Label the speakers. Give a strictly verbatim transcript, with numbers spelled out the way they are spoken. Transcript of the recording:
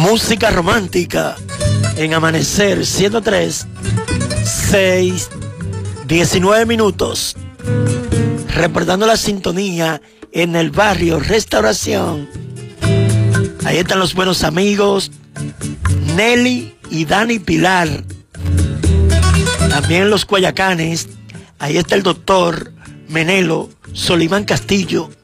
Speaker 1: Música romántica en Amanecer ciento tres, seis, diecinueve minutos. Reportando la sintonía en el barrio Restauración. Ahí están los buenos amigos Nelly y Dani Pilar. También en los Guayacanes. Ahí está el doctor Menelo Solimán Castillo.